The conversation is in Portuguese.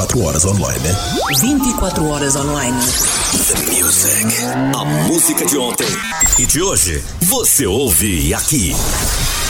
24 horas online, né? 24 horas online. The Music. A música de ontem e de hoje. Você ouve aqui.